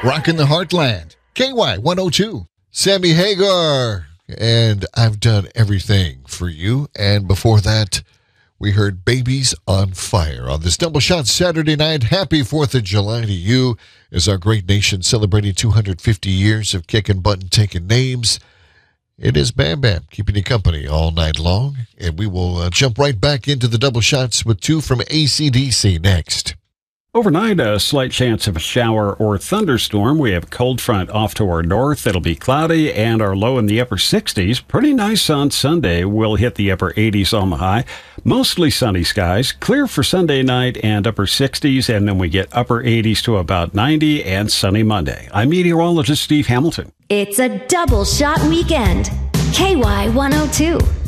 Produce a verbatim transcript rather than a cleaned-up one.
Rockin' the Heartland, K Y one oh two. Sammy Hagar, and I've done everything for you. And before that, we heard Babies on Fire on this Double Shot Saturday night. Happy fourth of July to you as our great nation celebrating two hundred fifty years of kicking butt and taking names. It is Bam Bam keeping you company all night long. And we will uh, jump right back into the Double Shots with two from A C D C next. Overnight, a slight chance of a shower or thunderstorm. We have a cold front off to our north. It'll be cloudy and our low in the upper sixties. Pretty nice on Sunday. We'll hit the upper eighties on the high. Mostly sunny skies. Clear for Sunday night and upper sixties. And then we get upper eighties to about ninety and sunny Monday. I'm meteorologist Steve Hamilton. It's a double shot weekend. K Y one oh two.